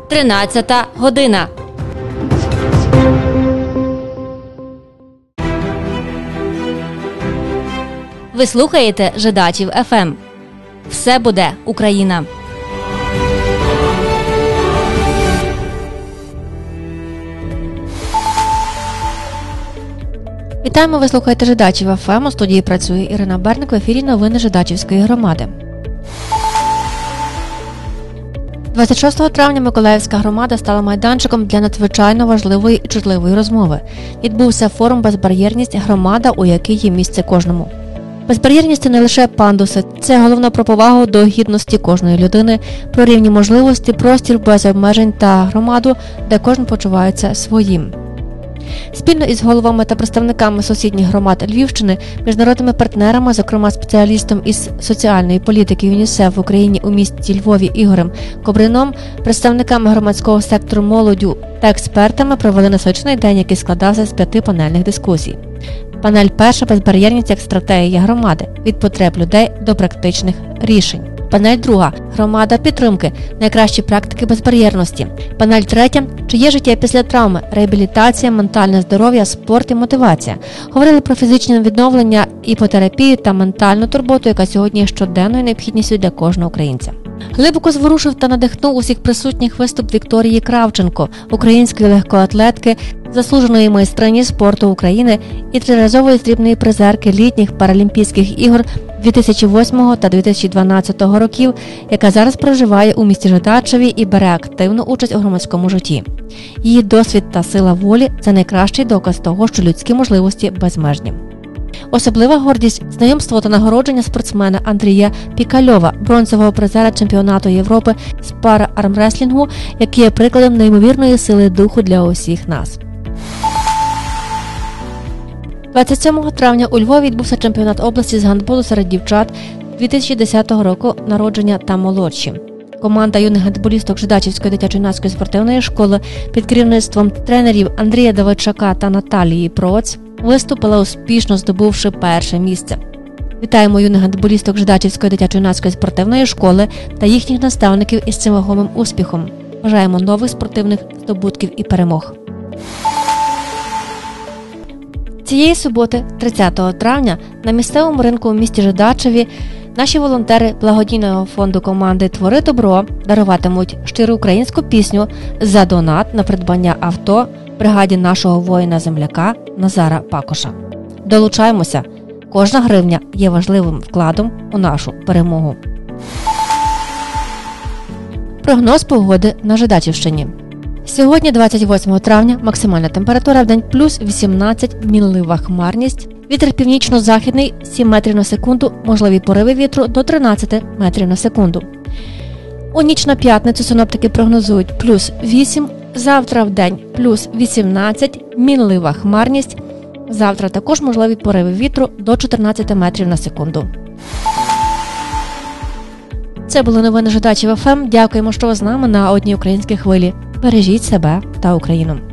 13 година. Ви слухаєте Жидачів ФМ. Все буде Україна. Вітаємо, ви слухаєте Жидачів ФМ. У студії працює Ірина Берник, в ефірі новини Жидачівської громади. 26 травня Миколаївська громада стала майданчиком для надзвичайно важливої і чутливої розмови. Відбувся форум «Безбар'єрність. Громада, у якій є місце кожному». Безбар'єрність – це не лише пандуси, це головно про повагу до гідності кожної людини, про рівні можливості, простір без обмежень та громаду, де кожен почувається своїм. Спільно із головами та представниками сусідніх громад Львівщини, міжнародними партнерами, зокрема спеціалістом із соціальної політики ЮНІСЕФ в Україні у місті Львові Ігорем Кобрином, представниками громадського сектору молоддю та експертами провели насичений день, який складався з 5 панельних дискусій. Панель перша – «Безбар'єрність як стратегія громади. Від потреб людей до практичних рішень». Панель друга – «Громада підтримки. Найкращі практики безбар'єрності». Панель третя – «Чи є життя після травми. Реабілітація, ментальне здоров'я, спорт і мотивація». Говорили про фізичне відновлення, іпотерапію та ментальну турботу, яка сьогодні є щоденною необхідністю для кожного українця. Глибоко зворушив та надихнув усіх присутніх виступ Вікторії Кравченко, української легкоатлетки, заслуженої майстрині спорту України і триразової срібної призерки літніх Паралімпійських ігор 2008 та 2012 років, яка зараз проживає у місті Жидачеві і бере активну участь у громадському житті. Її досвід та сила волі – це найкращий доказ того, що людські можливості безмежні. Особлива гордість – знайомство та нагородження спортсмена Андрія Пікальова, бронзового призера чемпіонату Європи з пара-армреслінгу, який є прикладом неймовірної сили духу для усіх нас. 27 травня у Львові відбувся чемпіонат області з гандболу серед дівчат 2010 року народження та молодші. Команда юних гандболісток Жидачівської дитячо-юнацької спортивної школи під керівництвом тренерів Андрія Давидчака та Наталії Проць виступила успішно, здобувши перше місце. Вітаємо юних гандболісток Жидачівської дитячо-юнацької спортивної школи та їхніх наставників із цим вагомим успіхом. Бажаємо нових спортивних здобутків і перемог. Цієї суботи, 30 травня, на місцевому ринку у місті Жидачеві наші волонтери благодійного фонду команди «Твори добро» даруватимуть щиру українську пісню за донат на придбання авто бригаді нашого воїна-земляка Назара Пакоша. Долучаємося! Кожна гривня є важливим вкладом у нашу перемогу. Прогноз погоди на Жидачівщині. Сьогодні, 28 травня, максимальна температура в день плюс 18, мінлива хмарність, вітер північно-західний 7 метрів на секунду, можливі пориви вітру до 13 метрів на секунду. У ніч на п'ятницю синоптики прогнозують плюс 8, завтра в день плюс 18, мінлива хмарність, завтра також можливі пориви вітру до 14 метрів на секунду. Це були новини Жидачів ФМ. Дякуємо, що ви з нами на одній українській хвилі. Бережіть себе та Україну.